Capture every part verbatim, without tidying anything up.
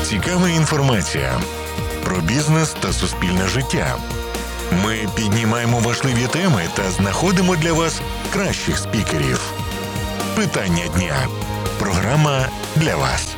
цікава інформація про бізнес та суспільне життя. Ми піднімаємо важливі теми та знаходимо для вас кращих спікерів. Питання дня. Програма для вас.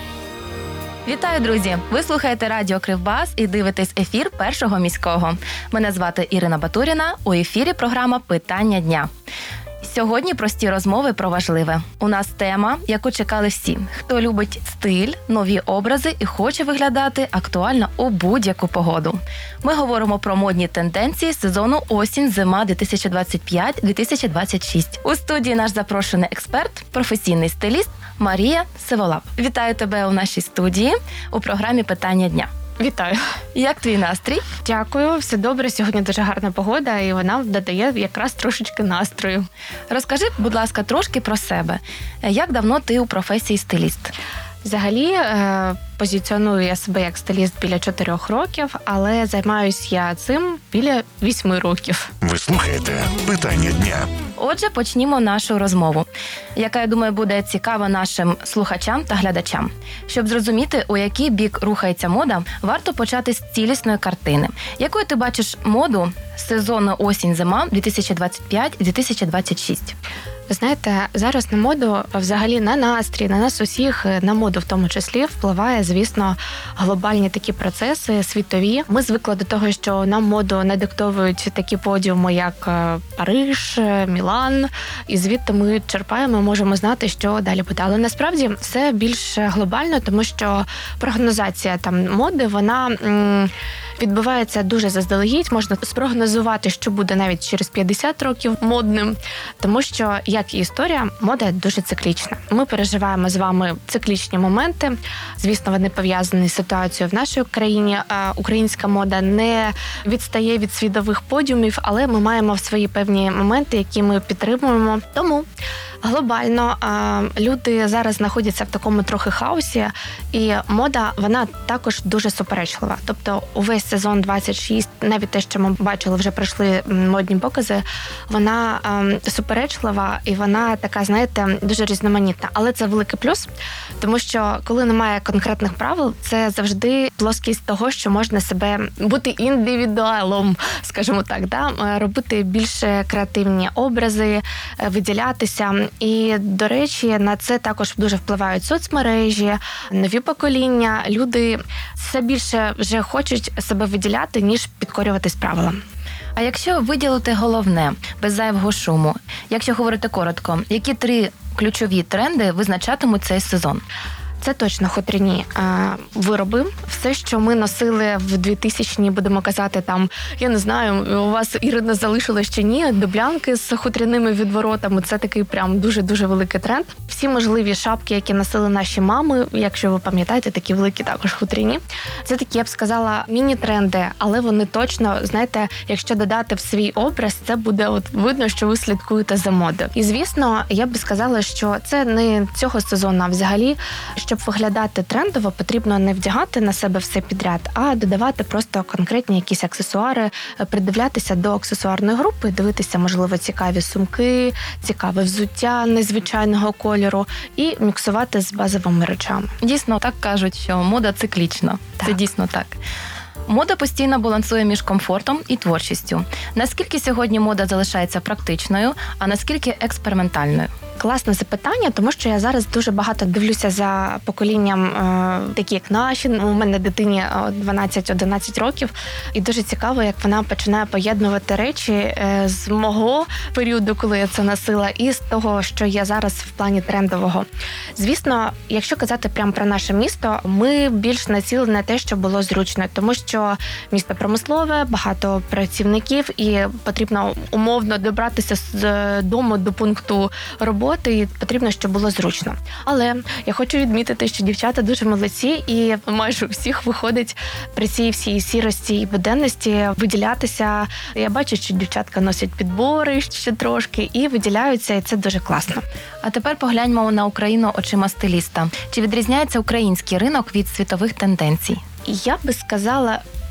Вітаю, друзі! Ви слухаєте радіо Кривбас і дивитесь ефір Першого міського. Мене звати Ірина Батуріна. У ефірі програма «Питання дня». Сьогодні прості розмови про важливе. У нас тема, яку чекали всі. Хто любить стиль, нові образи і хоче виглядати актуально у будь-яку погоду. Ми говоримо про модні тенденції сезону осінь-зима дві тисячі двадцять п'ять - дві тисячі двадцять шість. У студії наш запрошений експерт, професійний стиліст Марія Сиволап. Вітаю тебе у нашій студії у програмі «Питання дня». Вітаю. Як твій настрій? Дякую, все добре. Сьогодні дуже гарна погода, і вона додає якраз трошечки настрою. Розкажи, будь ласка, трошки про себе. Як давно ти у професії стиліст? Взагалі, позиціоную я себе як стиліст біля чотирьох років, але займаюся я цим біля вісьми років. Ви слухаєте «Питання дня». Отже, почнімо нашу розмову, яка, я думаю, буде цікава нашим слухачам та глядачам. Щоб зрозуміти, у який бік рухається мода, варто почати з цілісної картини. Якою ти бачиш моду сезону осінь-зима дві тисячі двадцять п'ять - дві тисячі двадцять шість? Ви знаєте, зараз на моду, взагалі на настрій, на нас усіх, на моду в тому числі, впливає, звісно, глобальні такі процеси, світові. Ми звикли до того, що нам моду не диктовують такі подіуми, як Париж, Мілан, і звідти ми черпаємо, можемо знати, що далі буде. Але насправді все більш глобально, тому що прогнозація там моди, вона м- відбувається дуже заздалегідь, можна спрогнозувати, що буде навіть через п'ятдесят років модним, тому що, як і історія, мода дуже циклічна. Ми переживаємо з вами циклічні моменти. Звісно, вони пов'язані з ситуацією в нашій країні. Українська мода не відстає від світових подіумів, але ми маємо свої певні моменти, які ми підтримуємо. Тому глобально люди зараз знаходяться в такому трохи хаосі, і мода, вона також дуже суперечлива. Тобто увесь сезон двадцять шість, навіть те, що ми бачили, вже пройшли модні покази, вона суперечлива і вона така, знаєте, дуже різноманітна. Але це великий плюс, тому що коли немає конкретних правил, це завжди плоскість того, що можна себе бути індивідуалом, скажімо так, да? Робити більш креативні образи, виділятися. І, до речі, на це також дуже впливають соцмережі, нові покоління. Люди все більше вже хочуть себе виділяти, ніж підкорюватись правилам. А якщо виділити головне, без зайвого шуму, якщо говорити коротко, які три ключові тренди визначатимуть цей сезон? Це точно хутряні е, вироби. Все, що ми носили в двохтисячні, будемо казати, там, я не знаю, у вас, Ірина, залишилось чи ні, дублянки з хутряними відворотами. Це такий прям дуже-дуже великий тренд. Всі можливі шапки, які носили наші мами, якщо ви пам'ятаєте, такі великі також хутряні. Це такі, я б сказала, міні-тренди, але вони точно, знаєте, якщо додати в свій образ, це буде от видно, що ви слідкуєте за модою. І, звісно, я б сказала, що це не цього сезону, а взагалі, щоб виглядати трендово, потрібно не вдягати на себе все підряд, а додавати просто конкретні якісь аксесуари, придивлятися до аксесуарної групи, дивитися, можливо, цікаві сумки, цікаве взуття незвичайного кольору і міксувати з базовими речами. Дійсно, так кажуть, що мода циклічна. Так. Це дійсно так. Мода постійно балансує між комфортом і творчістю. Наскільки сьогодні мода залишається практичною, а наскільки експериментальною? Класне запитання, тому що я зараз дуже багато дивлюся за поколінням, е, такі як наші. У мене дитині дванадцять-одинадцять років, і дуже цікаво, як вона починає поєднувати речі е, з мого періоду, коли я це носила, і з того, що є зараз в плані трендового. Звісно, якщо казати прямо про наше місто, ми більш націлені на те, що було зручно, тому що місто промислове, багато працівників, і потрібно умовно добратися з дому до пункту роботи, і потрібно, щоб було зручно. Але я хочу відмітити, що дівчата дуже молодці, і майже у всіх виходить при цій всій сірості і буденності виділятися. Я бачу, що дівчатка носять підбори ще трошки і виділяються, і це дуже класно. А тепер погляньмо на Україну очима стиліста. Чи відрізняється український ринок від світових тенденцій? Я би сказала,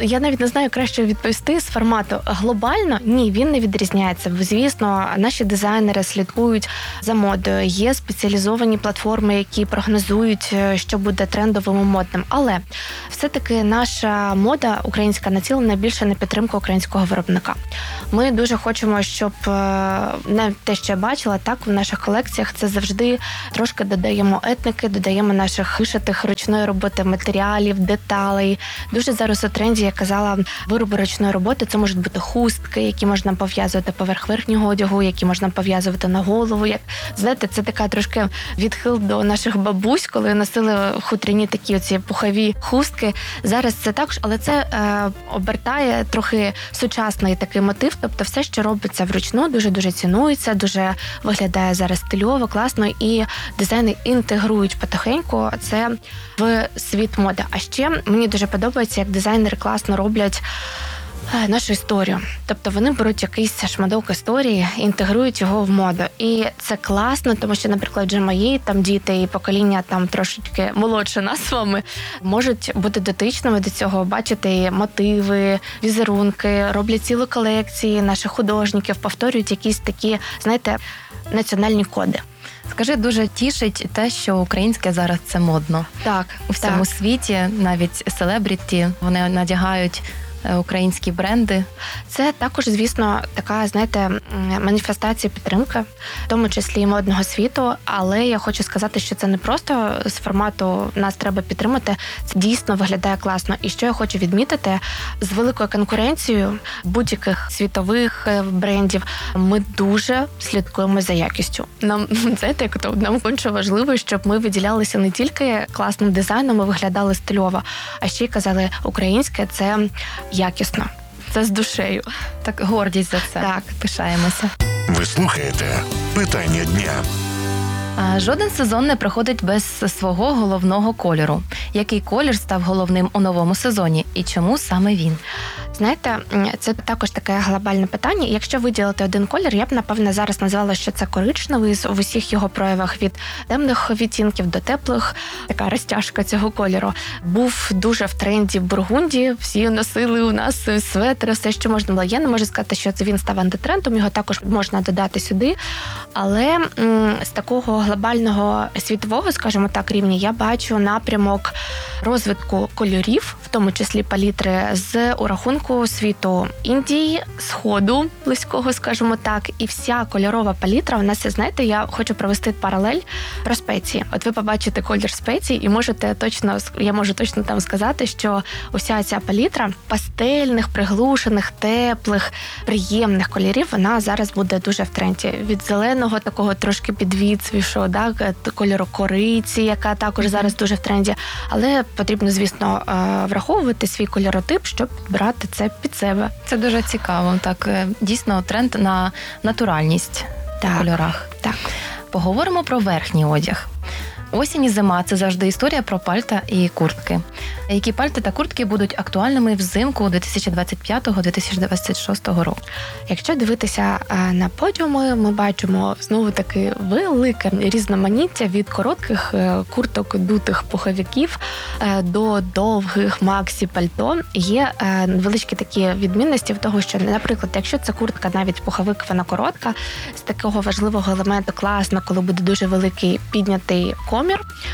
я навіть не знаю краще відповісти з формату. Глобально ні, він не відрізняється. Звісно, наші дизайнери слідкують за модою. Є спеціалізовані платформи, які прогнозують, що буде трендовим і модним. Але все-таки наша мода українська націлена більше на підтримку українського виробника. Ми дуже хочемо, щоб не те, що я бачила, так в наших колекціях це завжди трошки додаємо етники, додаємо наших вишитих ручної роботи матеріалів, деталей. Дуже зараз у тренді, я казала, вироби ручної роботи. Це можуть бути хустки, які можна пов'язувати поверх верхнього одягу, які можна пов'язувати на голову. Як знаєте, це така трошки відхил до наших бабусь, коли носили хутряні такі оці пухові хустки. Зараз це також, але це е, обертає трохи сучасний такий мотив. Тобто все, що робиться вручну, дуже-дуже цінується, дуже виглядає зараз стильово, класно, і дизайни інтегрують потихеньку це в світ моди. А ще мені дуже подобається, як дизайнери класно роблять нашу історію. Тобто вони беруть якийсь шматок історії, інтегрують його в моду. І це класно, тому що, наприклад, вже мої там діти і покоління там трошечки молодше нас з вами можуть бути дотичними до цього, бачити мотиви, візерунки, роблять цілі колекції наших художників, повторюють якісь такі, знаєте, національні коди. Скажи, дуже тішить те, що українське зараз це модно. Так, у всьому так. світі, навіть селебріті, вони надягають українські бренди. Це також, звісно, така, знаєте, маніфестація підтримки, в тому числі і модного світу, але я хочу сказати, що це не просто з формату «нас треба підтримати», це дійсно виглядає класно. І що я хочу відмітити, з великою конкуренцією будь-яких світових брендів ми дуже слідкуємо за якістю. Нам, знаєте, як то, нам конче важливо, щоб ми виділялися не тільки класним дизайном, ми виглядали стильово, а ще й казали, українське – це якісно. Це з душею. Так, гордість за це. Так. Пишаємося. Ви слухаєте «Питання дня». А, жоден сезон не проходить без свого головного кольору. Який колір став головним у новому сезоні і чому саме він? Знаєте, це також таке глобальне питання. Якщо виділити один колір, я б, напевне, зараз назвала, що це коричневий в усіх його проявах від темних відтінків до теплих. Така розтяжка цього кольору. Був дуже в тренді в Бургунді. Всі носили у нас светри, все, що можна було. Я не можу сказати, що це він став антитрендом, його також можна додати сюди. Але м, з такого глобального світового, скажімо так, рівня я бачу напрямок розвитку кольорів, в тому числі палітри, з урахунку світу Індії, Сходу, близького, скажімо так, і вся кольорова палітра у нас, знаєте, я хочу провести паралель про спеції. От ви побачите колір спецій і можете точно, я можу точно там сказати, що уся ця палітра пастельних, приглушених, теплих, приємних кольорів, вона зараз буде дуже в тренді. Від зеленого такого трошки підвіцвішого, да, кольору кориці, яка також зараз дуже в тренді, але потрібно, звісно, враховувати свій кольоротип, щоб брати це під себе. Це дуже цікаво. Так, дійсно, тренд на натуральність так, в кольорах. Так. Поговоримо про верхній одяг. Осінь і зима – це завжди історія про пальта і куртки. Які пальта та куртки будуть актуальними взимку дві тисячі двадцять п'ятого - дві тисячі двадцять шостого року? Якщо дивитися на подіуми, ми бачимо знову-таки велике різноманіття від коротких курток, дутих пуховиків до довгих максі-пальто. Є невеличкі такі відмінності в того, що, наприклад, якщо це куртка, навіть пуховик, вона коротка, з такого важливого елементу класно, коли буде дуже великий піднятий комір.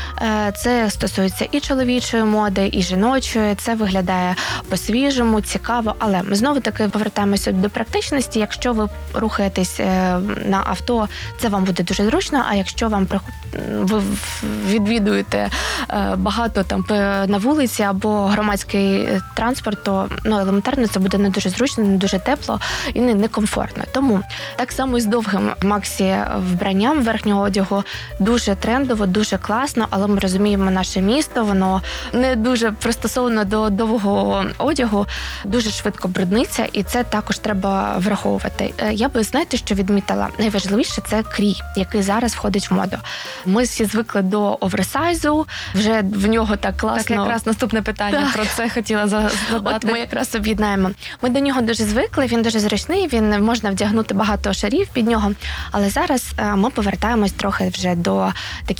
Це стосується і чоловічої моди, і жіночої. Це виглядає по-свіжому, цікаво. Але ми знову-таки повертаємося до практичності. Якщо ви рухаєтесь на авто, це вам буде дуже зручно. А якщо вам ви відвідуєте багато там на вулиці або громадський транспорт, то ну, елементарно це буде не дуже зручно, не дуже тепло і не, не комфортно. Тому так само і з довгим максі вбранням верхнього одягу дуже трендово, дуже класно, але ми розуміємо, наше місто, воно не дуже пристосовано до довгого одягу, дуже швидко брудниться, і це також треба враховувати. Я би, знаєте, що відмітила? Найважливіше – це крій, який зараз входить в моду. Ми всі звикли до оверсайзу, вже в нього так класно. Так, якраз наступне питання, так. Про це хотіла задати. От ми якраз об'єднаємо. Ми до нього дуже звикли, він дуже зручний, він можна вдягнути багато шарів під нього, але зараз ми повертаємось трохи вже до таких архітектурних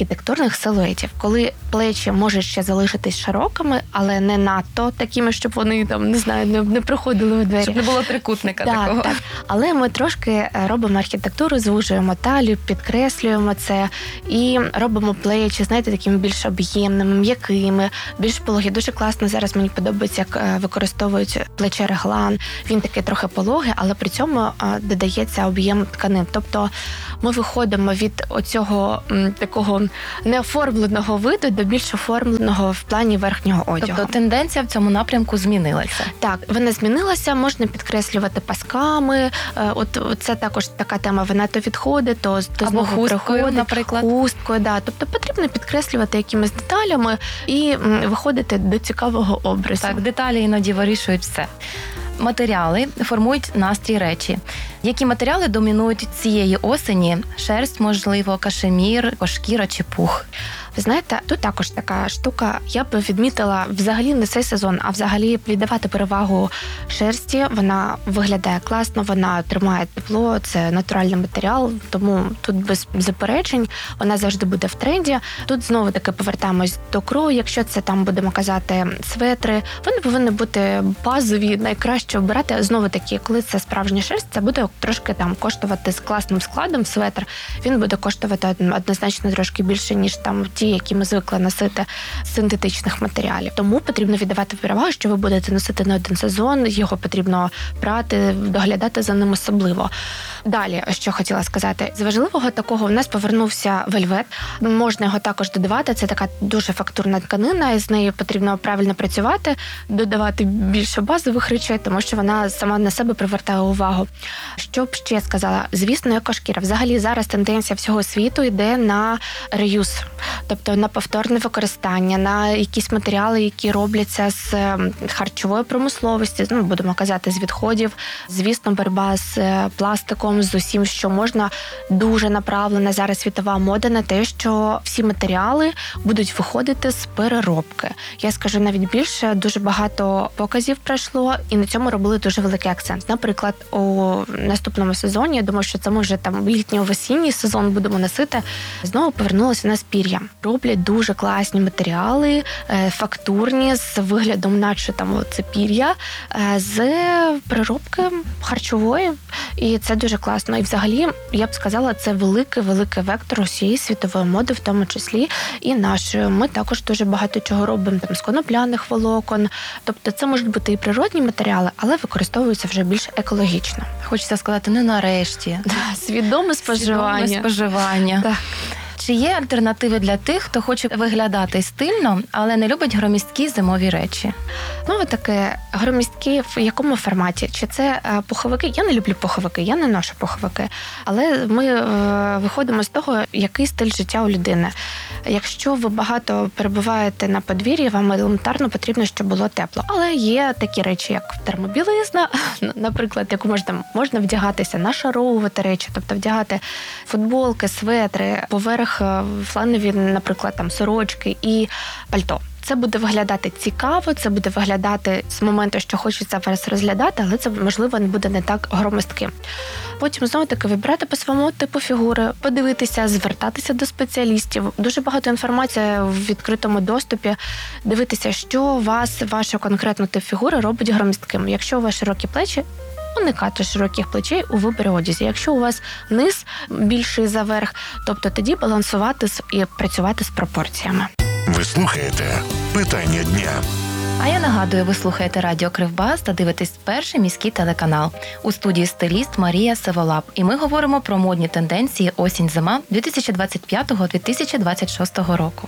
архітектурних силуетів, коли плечі можуть ще залишитись широкими, але не надто такими, щоб вони там не знаю, не, не проходили у двері. Щоб не було трикутника так, такого. Так. Але ми трошки робимо архітектуру, звужуємо талію, підкреслюємо це і робимо плечі, знаєте, такими більш об'ємними, м'якими, більш пологі. Дуже класно зараз мені подобається, як використовують плече-реглан. Він такий трохи пологий, але при цьому додається об'єм тканин. Тобто ми виходимо від оцього такого неоформленого виду до більш оформленого в плані верхнього одягу. Тобто тенденція в цьому напрямку змінилася. Так, вона змінилася, можна підкреслювати пасками. От це також така тема, вона то відходить, то, то знову хусткою, приходить. Наприклад. Хусткою, да. Тобто потрібно підкреслювати якимись деталями і виходити до цікавого образу. Так, деталі іноді вирішують все. Матеріали формують настрій речі. Які матеріали домінують цієї осені? Шерсть, можливо, кашемір, кошкіра чи пух? Ви знаєте, тут також така штука, я б відмітила взагалі не цей сезон, а взагалі віддавати перевагу шерсті. Вона виглядає класно, вона тримає тепло, це натуральний матеріал, тому тут без заперечень, вона завжди буде в тренді. Тут знову-таки повертаємось до крою, якщо це там, будемо казати, светри, вони повинні бути базові, найкраще обирати. Знову-таки, коли це справжня шерсть, це буде трошки там коштувати з класним складом светр, він буде коштувати однозначно трошки більше, ніж там ті, які ми звикли носити з синтетичних матеріалів. Тому потрібно віддавати перевагу, що ви будете носити не один сезон, його потрібно прати, доглядати за ним особливо. Далі, що хотіла сказати, з важливого такого у нас повернувся вельвет. Можна його також додавати, це така дуже фактурна тканина, і з нею потрібно правильно працювати, додавати більше базових речей, тому що вона сама на себе привертає увагу. Що б ще сказала? Звісно, екошкіра. Взагалі зараз тенденція всього світу йде на реюз, тобто на повторне використання, на якісь матеріали, які робляться з харчової промисловості, ну, будемо казати, з відходів. Звісно, боротьба з пластиком, з усім, що можна. Дуже направлена зараз світова мода на те, що всі матеріали будуть виходити з переробки. Я скажу навіть більше, дуже багато показів пройшло, і на цьому робили дуже великий акцент. Наприклад, у наступному сезоні, я думаю, що це ми вже там літньо-осінній сезон будемо носити, знову повернулося на пір'я. Роблять дуже класні матеріали, фактурні, з виглядом, наче там це пір'я, з переробки харчової. І це дуже класно. І взагалі, я б сказала, це великий-великий вектор усієї світової моди, в тому числі і нашої. Ми також дуже багато чого робимо там з конопляних волокон. Тобто це можуть бути і природні матеріали, але використовуються вже більш екологічно. Хочеться сказати, не нарешті. Свідоме споживання. Свідоме споживання. Так. Чи є альтернативи для тих, хто хоче виглядати стильно, але не любить громісткі зимові речі? Ну, таке, громісткі в якому форматі? Чи це пуховики? Я не люблю пуховики, я не ношу пуховики. Але ми е, виходимо з того, який стиль життя у людини. Якщо ви багато перебуваєте на подвір'ї, вам елементарно потрібно, щоб було тепло. Але є такі речі, як термобілизна, наприклад, яку можна, можна вдягатися, нашаровувати речі, тобто вдягати футболки, светри, поверх фланові, наприклад, там сорочки і пальто. Це буде виглядати цікаво, це буде виглядати з моменту, що хочеться вас розглядати, але це, можливо, не буде не так громоздким. Потім, знову-таки, вибирати по своєму типу фігури, подивитися, звертатися до спеціалістів. Дуже багато інформації в відкритому доступі. Дивитися, що вас, вашу конкретну тип фігури робить громістким. Якщо у вас широкі плечі, уникати широких плечей у виборі одязі. Якщо у вас низ більший за верх, тобто тоді балансувати і працювати з пропорціями. Ви слухаєте «Питання дня». А я нагадую, ви слухаєте радіо Кривбас та дивитесь перший міський телеканал. У студії стиліст Марія Севолап. І ми говоримо про модні тенденції осінь-зима дві тисячі двадцять п'ятого - дві тисячі двадцять шостого року.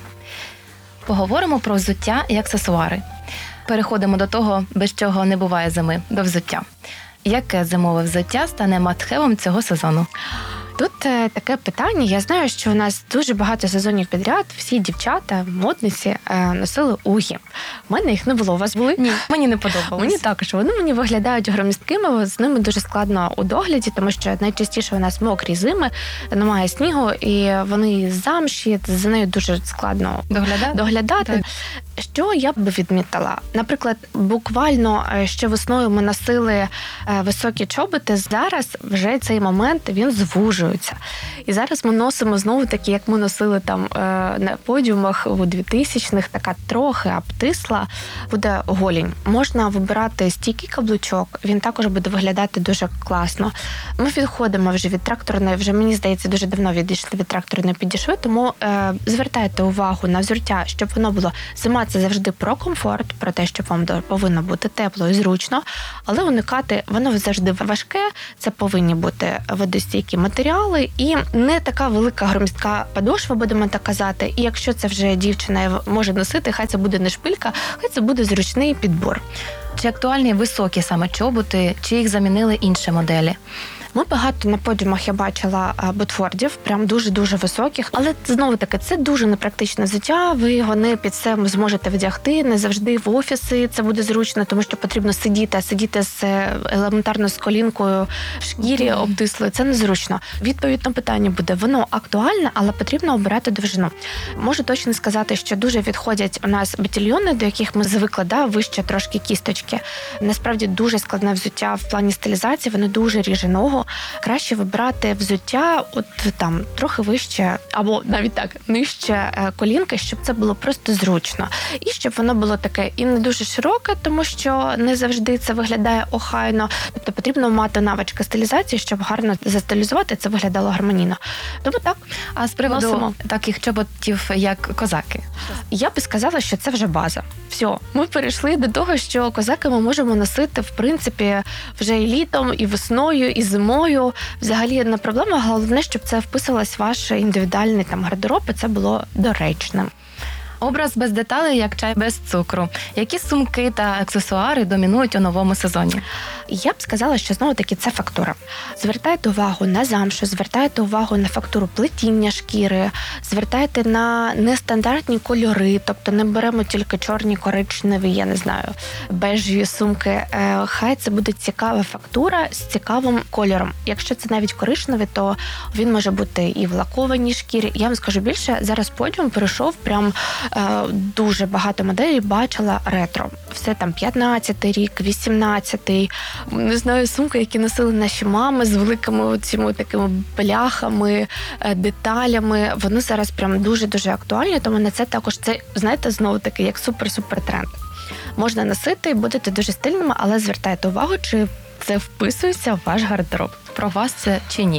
Поговоримо про взуття і аксесуари. Переходимо до того, без чого не буває зими, до взуття. Яке зимове взуття стане мастхевом цього сезону? Тут е, таке питання. Я знаю, що у нас дуже багато сезонів підряд всі дівчата, модниці е, носили угі. У мене їх не було. У вас були? Ні, мені не подобалось. Мені також. Вони мені виглядають громісткими, з ними дуже складно у догляді, тому що найчастіше у нас мокрі зими, немає снігу, і вони замші, за нею дуже складно доглядати. доглядати. Що я б відмітила? Наприклад, буквально ще весною ми носили високі чоботи. Зараз вже цей момент він звужується. І зараз ми носимо знову такі, як ми носили там на подіумах у двотисячних, така трохи обтисла, буде голінь. Можна вибирати стійкий каблучок, він також буде виглядати дуже класно. Ми відходимо вже від тракторної, вже, мені здається, дуже давно відійшли від тракторної підішви, тому е, звертайте увагу на взуття, щоб воно було... Зима – це завжди про комфорт, про те, що вам повинно бути тепло і зручно, але уникати, воно завжди важке, це повинні бути водостійкі матеріали і не така велика громістка подошва, будемо так казати. І якщо це вже дівчина може носити, хай це буде не шпилька, хай це буде зручний підбор. Чи актуальні високі саме чоботи, чи їх замінили інші моделі? Ми багато на подіумах я бачила ботфордів, прям дуже-дуже високих, але знову-таки це дуже непрактичне взуття, ви його не під себе зможете вдягти, не завжди в офіси це буде зручно, тому що потрібно сидіти, а сидіти з елементарно з колінкою в шкірі обтислою, це незручно. Відповідь на питання буде, воно актуальне, але потрібно обирати довжину. Можу точно сказати, що дуже відходять у нас батальйони, до яких ми звикли, да, вище трошки кісточки. Насправді дуже складне взуття в плані стилізації, воно дуже ріже ногу. Краще вибирати взуття от там трохи вище, або навіть так, нижче колінки, щоб це було просто зручно. І щоб воно було таке і не дуже широке, тому що не завжди це виглядає охайно. Тобто потрібно мати навички стилізації, щоб гарно застилізувати, це виглядало гармонійно. Тому так. А з приводу носимо таких чоботів, як козаки? Я би сказала, що це вже база. Все, ми перейшли до того, що козаки ми можемо носити, в принципі, вже і літом, і весною, і зимою. Взагалі не проблема, головне, щоб це вписувалось в ваш індивідуальний там гардероб, і це було доречним. Образ без деталей, як чай без цукру. Які сумки та аксесуари домінують у новому сезоні? Я б сказала, що знову-таки це фактура. Звертайте увагу на замшу, звертайте увагу на фактуру плетіння шкіри, звертайте на нестандартні кольори, тобто не беремо тільки чорні, коричневі, я не знаю, бежеві сумки. Хай це буде цікава фактура з цікавим кольором. Якщо це навіть коричневий, то він може бути і в лакованій шкірі. Я вам скажу більше, зараз подіум перейшов прям дуже багато моделей бачила ретро. Все там п'ятнадцятий рік, вісімнадцятий. Не знаю, сумки, які носили наші мами з великими цими такими бляхами, деталями. Вони зараз прям дуже-дуже актуальні, тому на це також це, знаєте, знову таки, як супер-супер тренд. Можна носити, будете дуже стильними, але звертайте увагу, чи це вписується в ваш гардероб. Про вас це чи ні?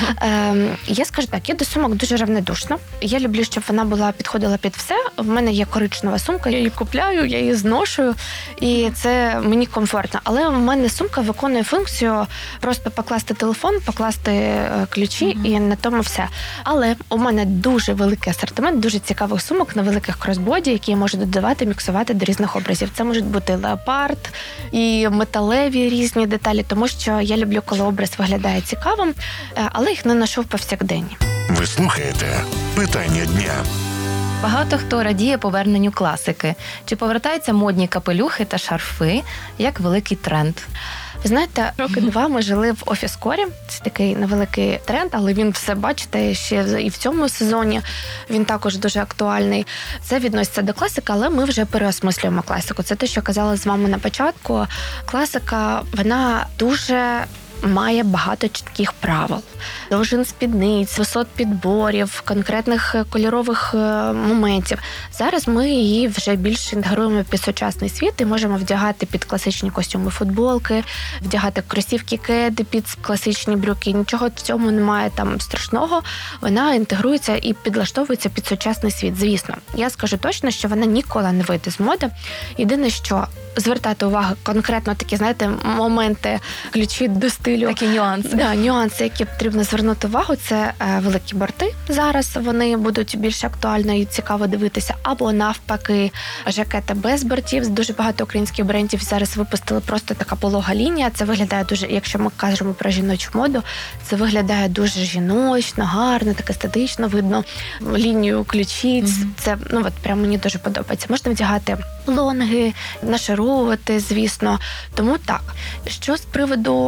Е, я скажу так, я до сумок дуже равнодушна. Я люблю, щоб вона була підходила під все. В мене є коричнева сумка, я її купляю, я її зношую, і це мені комфортно. Але в мене сумка виконує функцію просто покласти телефон, покласти ключі, mm-hmm. і на тому все. Але у мене дуже великий асортимент, дуже цікавих сумок на великих кросбоді, які я можу додавати, міксувати до різних образів. Це можуть бути леопард і металеві різні деталі, тому що я люблю, коли образ виглядає цікавим, але їх не ношу в повсякденні. Ви слухаєте «Питання дня». Багато хто радіє поверненню класики. Чи повертаються модні капелюхи та шарфи як великий тренд? Ви знаєте, роки два ми жили в офіс-корі. Це такий невеликий тренд, але він все, бачите, ще і в цьому сезоні він також дуже актуальний. Це відноситься до класики, але ми вже переосмислюємо класику. Це те, що казала з вами на початку. Класика, вона дуже має багато чітких правил. Довжин спідниць, висот підборів, конкретних кольорових моментів. Зараз ми її вже більше інтегруємо під сучасний світ і можемо вдягати під класичні костюми футболки, вдягати кросівки кеди під класичні брюки. Нічого в цьому немає там страшного. Вона інтегрується і підлаштовується під сучасний світ. Звісно, я скажу точно, що вона ніколи не вийде з моди. Єдине, що звертати увагу конкретно такі, знаєте, моменти, ключі до стилю. Такі нюанси. Да, нюанси, які потрібно звернути увагу, це е, великі борти. Зараз вони будуть більш актуально і цікаво дивитися. Або навпаки, жакети без бортів. Дуже багато українських брендів зараз випустили просто така полога лінія. Це виглядає дуже, якщо ми кажемо про жіночу моду, це виглядає дуже жіночно, гарно, так естетично, видно лінію ключиць. Mm-hmm. Це, ну от, прям мені дуже подобається. Можна вдягати лонги, нашаровувати, звісно. Тому так. Що з приводу шарфів?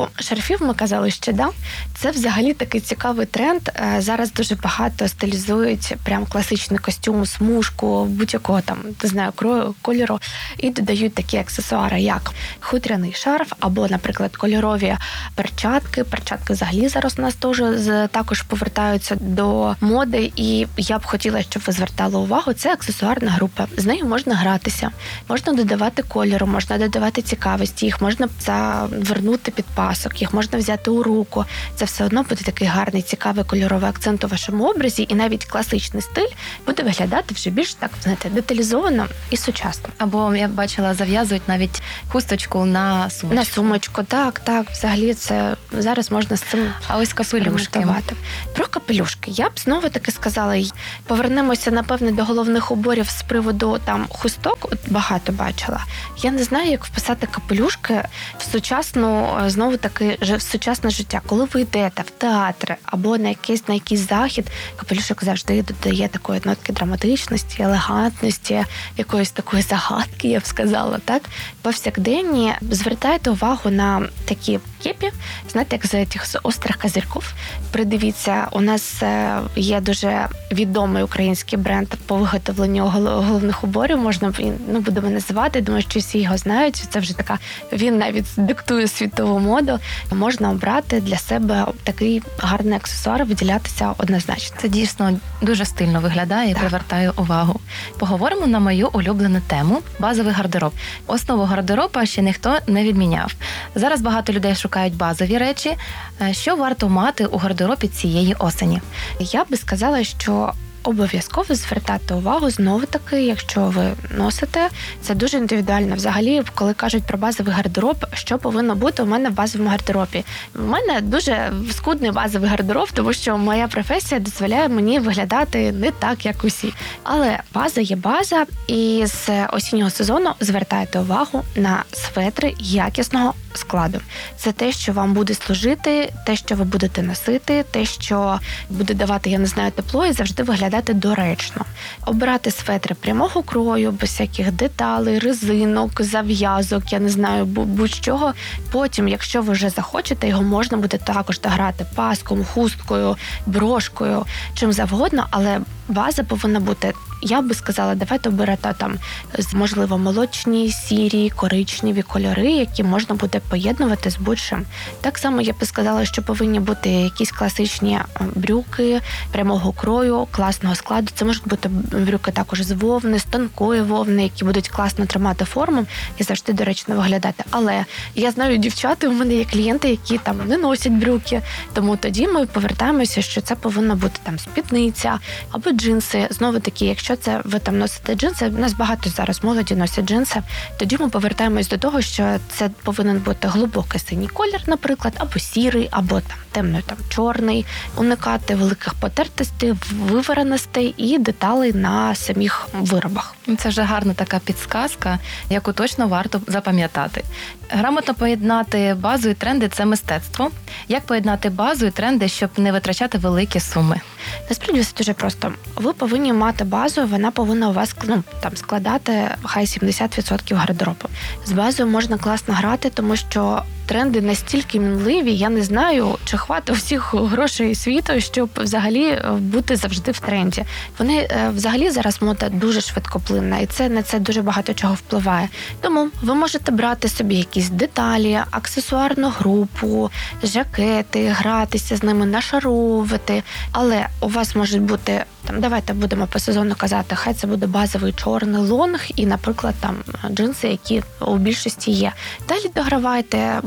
шарфів ми казали, що да. Це взагалі такий цікавий тренд. Зараз дуже багато стилізують прям класичний костюм, смужку, будь-якого там, не знаю, крою, кольору, і додають такі аксесуари, як хутряний шарф, або, наприклад, кольорові перчатки. Перчатки взагалі зараз у нас теж також повертаються до моди, і я б хотіла, щоб ви звертали увагу, це аксесуарна група. З нею можна гратися, можна додавати кольору, можна додавати цікавості, їх можна завернути під пасок, їх можна взяти у руку. Це все одно буде такий гарний, цікавий кольоровий акцент у вашому образі, і навіть класичний стиль буде виглядати вже більш так, знаєте, деталізовано і сучасно. Або, я бачила, зав'язують навіть хусточку на сумочку. На сумочку, так, так. Взагалі це зараз можна з цим. А ось капелюшки. Про капелюшки. Я б знову таки сказала, повернемося, напевне, до головних уборів з приводу там хусток, от багато бачила. Я не знаю, як вписати капелюшки в сучасну, знову таки, в сучасне життя. Коли ви йдете в театр або на якийсь, на якийсь захід, капелюшок завжди додає такої нотки драматичності, елегантності, якоїсь такої загадки, я б сказала, так? Повсякденні звертайте увагу на такі кепі, знаєте, як з тих з острих козирьків. Придивіться, у нас є дуже відомий український бренд по виготовленню головних уборів, можна, ну, будемо називати, думаю, що всі його знають, це вже така, він навіть диктує світову моду. Можна обрати для себе такий гарний аксесуар, виділятися однозначно. Це дійсно дуже стильно виглядає і так. привертає увагу. Поговоримо на мою улюблену тему – базовий гардероб. Основу гардероба ще ніхто не відміняв. Зараз багато людей шукають базові речі. Що варто мати у гардеробі цієї осені? Я би сказала, що обов'язково звертати увагу, знову-таки, якщо ви носите, це дуже індивідуально. Взагалі, коли кажуть про базовий гардероб, що повинно бути у мене в базовому гардеробі? У мене дуже скудний базовий гардероб, тому що моя професія дозволяє мені виглядати не так, як усі. Але база є база, і з осіннього сезону звертайте увагу на светри якісного складу. Це те, що вам буде служити, те, що ви будете носити, те, що буде давати, я не знаю, тепло і завжди виглядати доречно. Обирати светри прямого крою, без всяких деталей, резинок, зав'язок, я не знаю, будь-чого. Потім, якщо ви вже захочете, його можна буде також дограти паском, хусткою, брошкою, чим завгодно, але база повинна бути, я би сказала, давайте обирати там, можливо, молочні, сірі, коричневі кольори, які можна буде поєднувати з будь-чим. Так само я би сказала, що повинні бути якісь класичні брюки прямого крою, класного складу. Це можуть бути брюки також з вовни, з тонкої вовни, які будуть класно тримати форму і завжди доречно виглядати. Але я знаю дівчата, у мене є клієнти, які там не носять брюки, тому тоді ми повертаємося, що це повинна бути там спідниця або джинси. Знову таки, якщо це ви там носите джинси, у нас багато зараз молоді носять джинси, тоді ми повертаємось до того, що це повинен бути глибокий синій колір, наприклад, або сірий, або там темно там чорний, уникати великих потертостей, вивареностей і деталей на самих виробах. Це вже гарна така підсказка, яку точно варто запам'ятати. Грамотно поєднати базу і тренди – це мистецтво. Як поєднати базу і тренди, щоб не витрачати великі суми? Насправді все дуже просто. Ви повинні мати базу, вона повинна у вас, ну, там, складати хай сімдесят відсотків гардеробу. З базою можна класно грати, тому що тренди настільки мінливі, я не знаю, чи хватить всіх грошей світу, щоб взагалі бути завжди в тренді. Вони взагалі зараз мода дуже швидкоплинна, і це на це дуже багато чого впливає. Тому ви можете брати собі якісь деталі, аксесуарну групу, жакети, гратися з ними, нашаровувати, але у вас можуть бути, там, давайте будемо по сезону казати, хай це буде базовий чорний лонг і, наприклад, там джинси, які у більшості є. Далі догравайте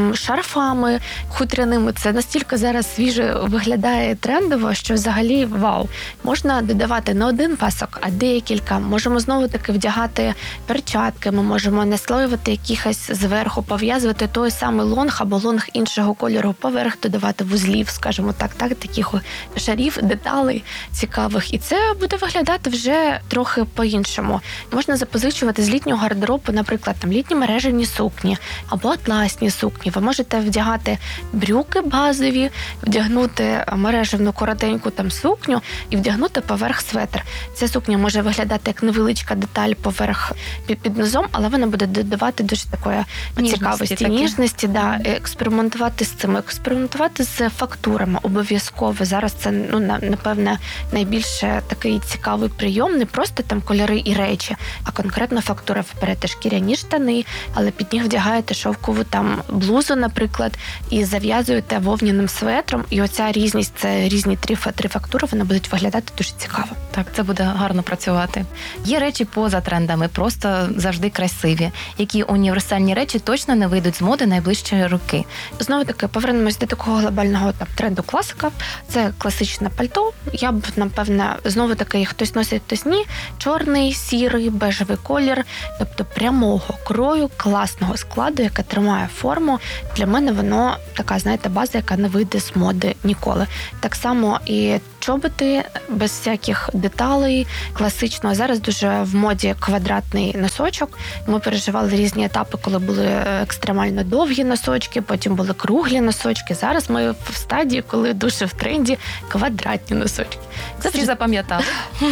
шарфами хутряними. Це настільки зараз свіже виглядає трендово, що взагалі вау. Можна додавати не один пасок, а декілька. Можемо знову-таки вдягати перчатки, ми можемо наслоювати якихось зверху, пов'язувати той самий лонг або лонг іншого кольору поверх, додавати вузлів, скажімо так, так, таких шарів, деталей цікавих. І це буде виглядати вже трохи по-іншому. Можна запозичувати з літнього гардеробу, наприклад, там літні мережевні сукні або атласні сукні. Ви можете вдягати брюки базові, вдягнути мережевну коротеньку там сукню і вдягнути поверх светр. Ця сукня може виглядати як невеличка деталь поверх під, під низом, але вона буде додавати дуже такої Ніжності цікавості, такі. ніжності, да, експериментувати з цим, експериментувати з фактурами обов'язково. Зараз це, ну, на- напевне, найбільше такий цікавий прийом, не просто там кольори і речі, а конкретно фактура. Ви берете шкіряні штани, але під них вдягаєте шовкову там блузу, наприклад, і зав'язуєте вовняним светром, і оця різність, це різні три, фа- три фактури, вони будуть виглядати дуже цікаво. Так, це буде гарно працювати. Є речі поза трендами, просто завжди красиві. Які універсальні речі точно не вийдуть з моди найближчі роки? Знову таки, повернемось до такого глобального там тренду класика. Це класичне пальто. Я б, напевне, знову таки, хтось носить, хтось ні. Чорний, сірий, бежевий колір, тобто прямого крою, класного складу, яке тримає форму. Для мене воно така, знаєте, база, яка не вийде з моди ніколи. Так само і чоботи без всяких деталей, класично. Зараз дуже в моді квадратний носочок. Ми переживали різні етапи, коли були екстремально довгі носочки, потім були круглі носочки. Зараз ми в стадії, коли дуже в тренді квадратні носочки. Це всі запам'ятали.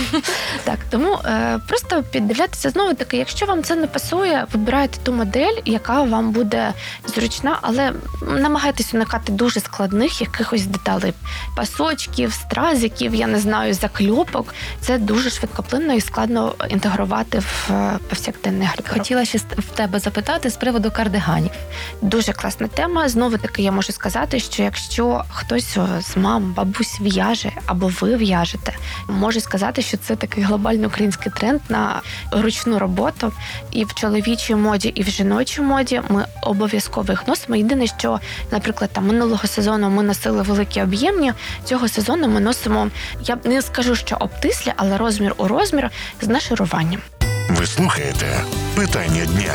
Так, тому е, просто піддивлятися знову таки, якщо вам це не пасує, вибирайте ту модель, яка вам буде зручна, але намагайтесь уникати дуже складних якихось деталей. Пасочків, стразиків, я не знаю, закльопок. Це дуже швидкоплинно і складно інтегрувати в е, повсякденний гардероб. Хотіла ще в тебе запитати з приводу кардиганів. Дуже класна тема. Знову таки, я можу сказати, що якщо хтось з мам, бабусь в'яже або ви в'яжете, можу сказати, що це такий глобальний український тренд на ручну роботу. І в чоловічій моді, і в жіночій моді ми обов'язково їх носимо. Єдине, що, наприклад, там минулого сезону ми носили великі об'ємні, цього сезону ми носимо, я не скажу, що обтислі, але розмір у розмір з нашаруванням. Ви слухаєте «Питання дня».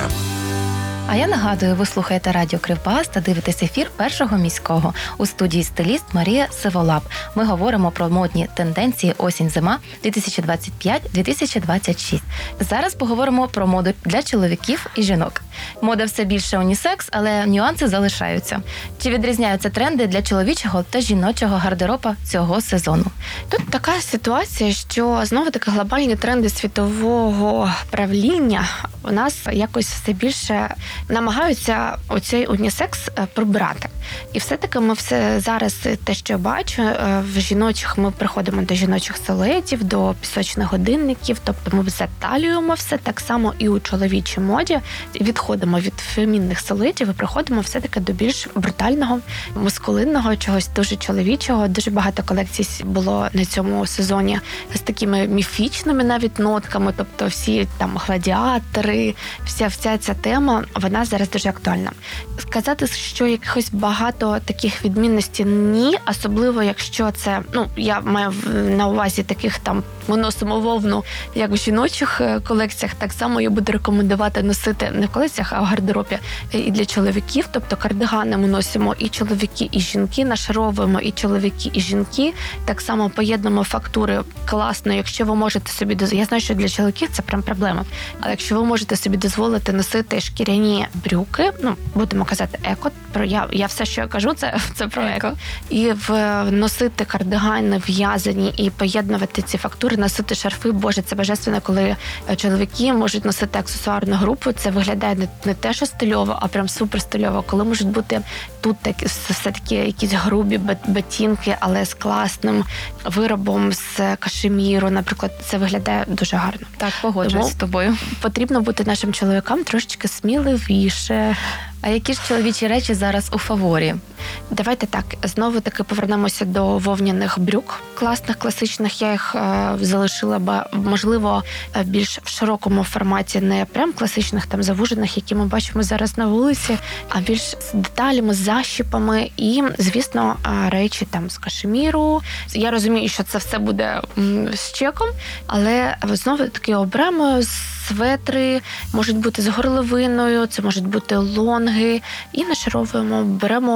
А я нагадую, ви слухаєте радіо Кривбас та дивитесь ефір Першого міського. У студії стиліст Марія Сиволап. Ми говоримо про модні тенденції осінь-зима дві тисячі двадцять п'ять - дві тисячі двадцять шість. Зараз поговоримо про моду для чоловіків і жінок. Мода все більше унісекс, але нюанси залишаються. Чи відрізняються тренди для чоловічого та жіночого гардероба цього сезону? Тут така ситуація, що знову таки глобальні тренди світового правління у нас якось все більше намагаються оцей унісекс прибрати. І все-таки ми все зараз, те, що я бачу, в жіночих ми приходимо до жіночих силуетів, до пісочних годинників, тобто ми заталюємо все, так само і у чоловічій моді. Відходимо від фемінних силуетів і приходимо все-таки до більш брутального, мускулинного, чогось дуже чоловічого. Дуже багато колекцій було на цьому сезоні з такими міфічними навіть нотками, тобто всі там гладіатори, вся, вся ця тема, вона зараз дуже актуальна. Сказати, що якихось багато таких відмінностей ні, особливо якщо це, ну, я маю на увазі таких там, ми носимо вовну, як в жіночих колекціях, так само я буду рекомендувати носити не в колекціях, а в гардеробі і для чоловіків, тобто кардигани ми носимо і чоловіки, і жінки, нашаровуємо і чоловіки, і жінки, так само поєднуємо фактури класно, якщо ви можете собі дозволити, я знаю, що для чоловіків це прям проблема, але якщо ви можете собі дозволити носити шкіряні брюки, ну, будемо казати еко, про я, я все, що я кажу, це, це про еко, і в, носити кардигани в'язані і поєднувати ці фактури, носити шарфи, боже, це божественно, коли чоловіки можуть носити аксесуарну групу, це виглядає не, не те, що стильово, а прям супер стильово, коли можуть бути тут такі, все-таки якісь грубі ботинки, але з класним виробом з кашеміру, наприклад, це виглядає дуже гарно. Так, погоджуюсь з тобою. Потрібно бути нашим чоловікам трошечки сміливіше. А які ж чоловічі речі зараз у фаворі? Давайте так, знову таки повернемося до вовняних брюк. Класних, класичних, я їх е, залишила б, можливо, більш в широкому форматі, не прям класичних, там, завужених, які ми бачимо зараз на вулиці, а більш з деталями, з защіпами і, звісно, речі там з кашеміру. Я розумію, що це все буде м, з чеком, але знову таки обремо светри, можуть бути з горловиною, це можуть бути лонги, і нашаровуємо, беремо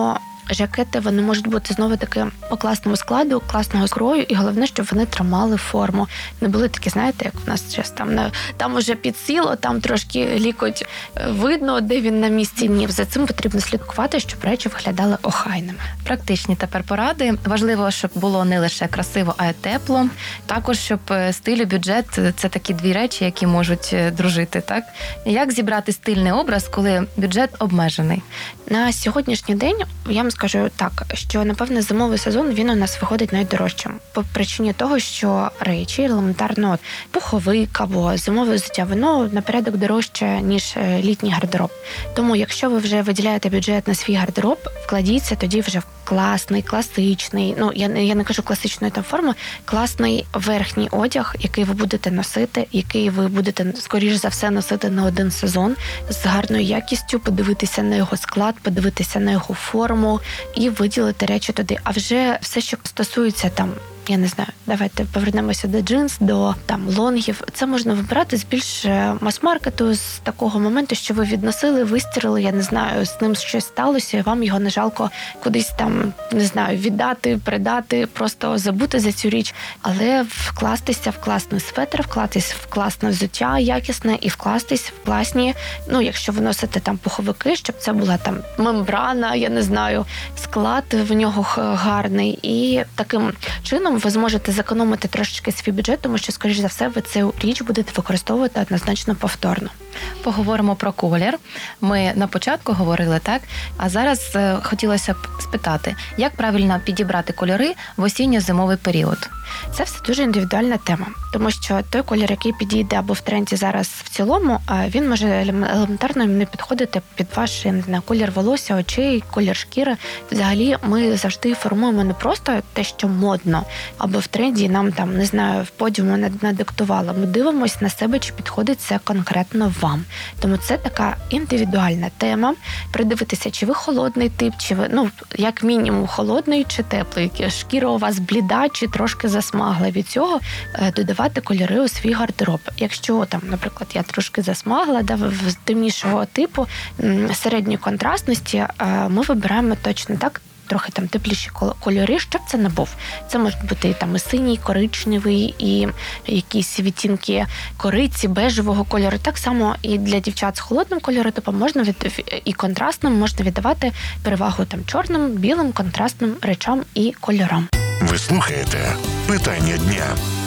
жакети, вони можуть бути знову таки по класному складу, класного скрою, і головне, щоб вони тримали форму. Не були такі, знаєте, як в нас зараз там, там уже підсіло, там трошки лікоть видно, де він на місці. Ні, за цим потрібно слідкувати, щоб речі виглядали охайними. Практичні тепер поради. Важливо, щоб було не лише красиво, а й тепло. Також, щоб стиль і бюджет – це такі дві речі, які можуть дружити, так? Як зібрати стильний образ, коли бюджет обмежений? На сьогоднішній день я вам скажу так, що, напевне, зимовий сезон, він у нас виходить найдорожчим. По причині того, що речі, елементарно, пуховик або зимове взуття, воно на порядок дорожче, ніж літній гардероб. Тому, якщо ви вже виділяєте бюджет на свій гардероб, вкладіться тоді вже в класний, класичний, ну, я, я не кажу класичної там форми, класний верхній одяг, який ви будете носити, який ви будете, скоріш за все, носити на один сезон, з гарною якістю, подивитися на його склад, подивитися на його форму і виділити речі туди. А вже все, що стосується там, я не знаю, давайте повернемося до джинс, до там лонгів. Це можна вибирати з більш мас-маркету, з такого моменту, що ви відносили, вистирали, я не знаю, з ним щось сталося, і вам його не жалко кудись там, не знаю, віддати, придати, просто забути за цю річ. Але вкластися в класний светр, вкластись в класне взуття якісне і вкластись в класні, ну, якщо ви носите там пуховики, щоб це була там мембрана, я не знаю, склад в нього гарний. І таким чином ви зможете зекономити трошечки свій бюджет, тому що, скоріш за все, ви цю річ будете використовувати однозначно повторно. Поговоримо про колір. Ми на початку говорили, так? А зараз е, хотілося б спитати, як правильно підібрати кольори в осінньо-зимовий період? Це все дуже індивідуальна тема, тому що той колір, який підійде або в тренді зараз в цілому, він може елементарно не підходити під ваш, не знаю, колір волосся, очей, колір шкіри. Взагалі ми завжди формуємо не просто те, що модно, або в тренді нам там, не знаю, в подіуму надиктувало. Ми дивимося на себе, чи підходить це конкретно вам. Тому це така індивідуальна тема. Придивитися, чи ви холодний тип, чи ви, ну, як мінімум, холодний чи теплий. Шкіра у вас бліда, чи трошки засмагла. Від цього додавати кольори у свій гардероб. Якщо там, наприклад, я трошки засмагла, да, в темнішого типу, середньої контрастності, ми вибираємо точно так, трохи там тепліші кольори, щоб це не був. Це може бути там і синій, і коричневий, і якісь відтінки кориці, бежевого кольору. Так само і для дівчат з холодним кольоротипом можна від і контрастним можна віддавати перевагу там чорним, білим, контрастним речам і кольорам. Ви слухаєте «Питання дня».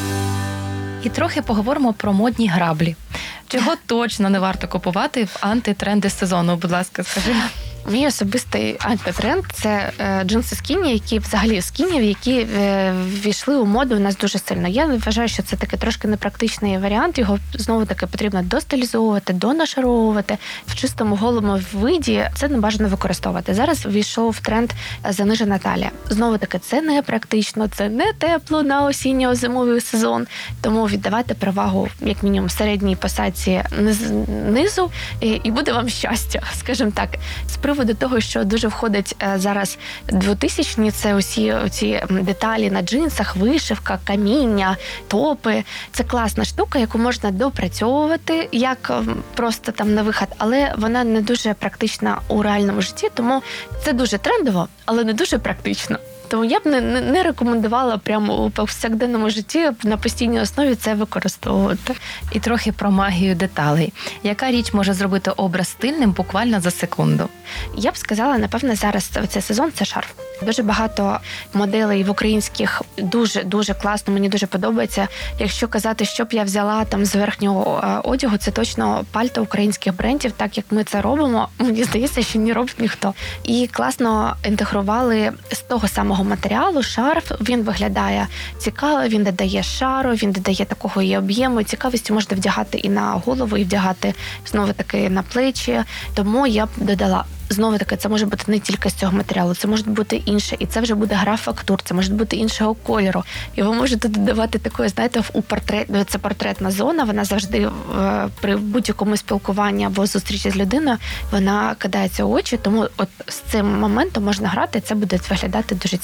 І трохи поговоримо про модні граблі. Чого точно не варто купувати в антитренди сезону? Будь ласка, скажи. Мій особистий антитренд – це е, джинси скіні, які взагалі скінів, які е, ввійшли у моду у нас дуже сильно. Я вважаю, що це такий трошки непрактичний варіант. Його знову-таки потрібно достилізовувати, донашаровувати. В чистому голому виді це не бажано використовувати. Зараз ввійшов в тренд занижена талія. Знову-таки, це не практично, це не тепло на осінньо-зимовий сезон. Тому віддавати перевагу, як мінімум, середній посадці низу, і, і буде вам щастя, скажімо так. З приводу того, що дуже входить зараз двотисячні, це усі ці деталі на джинсах, вишивка, каміння, топи. Це класна штука, яку можна допрацьовувати, як просто там на вихід, але вона не дуже практична у реальному житті, тому це дуже трендово, але не дуже практично. Тому я б не, не, не рекомендувала прямо у повсякденному житті на постійній основі це використовувати. І трохи про магію деталей. Яка річ може зробити образ стильним буквально за секунду? Я б сказала, напевно, зараз цей сезон – це шарф. Дуже багато моделей в українських дуже-дуже класно, мені дуже подобається. Якщо казати, що б я взяла там з верхнього одягу, це точно пальто українських брендів, так як ми це робимо, мені здається, що не робить ніхто. І класно інтегрували з того самого матеріалу шарф, він виглядає цікаво, він додає шару, він додає такого і об'єму, цікавості можна вдягати і на голову, і вдягати знову-таки на плечі, тому я б додала. Знову-таки, це може бути не тільки з цього матеріалу, це може бути інше, і це вже буде гра фактур, це може бути іншого кольору. І ви можете додавати такої, знаєте, у портрет, це портретна зона, вона завжди при будь-якому спілкуванні або зустрічі з людиною, вона кидається в очі, тому от з цим моментом можна грати, це буде виглядати дуже цікаво.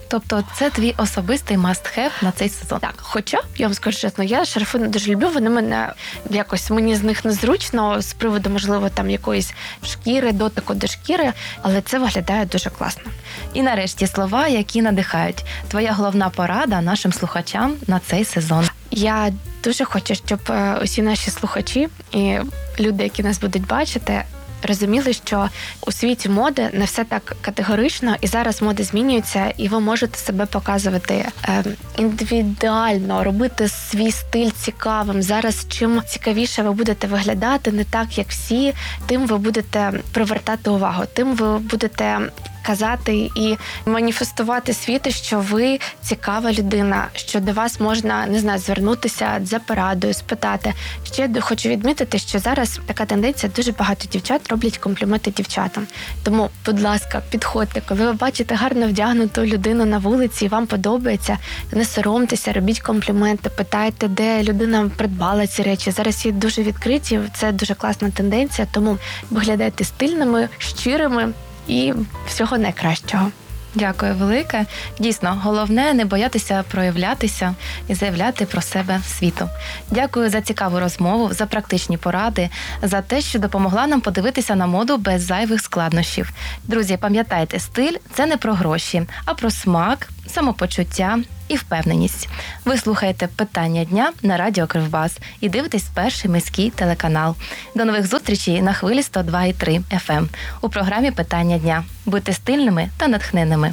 Тобто це твій особистий must-have на цей сезон. Так, хоча, я вам скажу чесно, я шарфи не дуже люблю, вони мене якось, мені з них незручно, з приводу, можливо, там якоїсь шкіри, дотику до шкіри, але це виглядає дуже класно. І нарешті слова, які надихають. Твоя головна порада нашим слухачам на цей сезон. Я дуже хочу, щоб е, усі наші слухачі і люди, які нас будуть бачити, розуміли, що у світі моди не все так категорично, і зараз моди змінюються, і ви можете себе показувати е, індивідуально, робити свій стиль цікавим. Зараз чим цікавіше ви будете виглядати, не так, як всі, тим ви будете привертати увагу, тим ви будете казати і маніфестувати світу, що ви цікава людина, що до вас можна, не знаю, звернутися за порадою, спитати. Ще хочу відмітити, що зараз така тенденція, дуже багато дівчат роблять компліменти дівчатам. Тому, будь ласка, підходьте, коли ви бачите гарно вдягнуту людину на вулиці і вам подобається, не соромтеся, робіть компліменти, питайте, де людина придбала ці речі. Зараз є дуже відкриті, це дуже класна тенденція, тому виглядайте стильними, щирими, і всього найкращого. Дякую велике. Дійсно, головне не боятися проявлятися і заявляти про себе світу. Дякую за цікаву розмову, за практичні поради, за те, що допомогла нам подивитися на моду без зайвих складнощів. Друзі, пам'ятайте, стиль – це не про гроші, а про смак, самопочуття і впевненість. Ви слухаєте «Питання дня» на радіо Кривбас і дивитесь перший міський телеканал. До нових зустрічей на хвилі сто два і три еф ем у програмі «Питання дня». Будьте стильними та натхненними.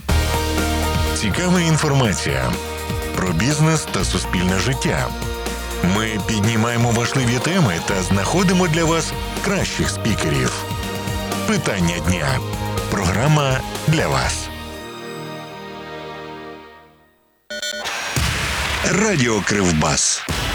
Цікава інформація про бізнес та суспільне життя. Ми піднімаємо важливі теми та знаходимо для вас кращих спікерів. «Питання дня» – програма для вас. Радіо Кривбас.